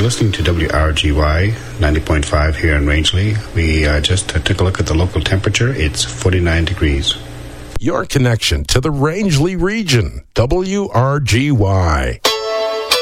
listening to WRGY 90.5 here in Rangeley. We just took a look at the local temperature. It's 49 degrees. Your connection to the Rangeley region, WRGY.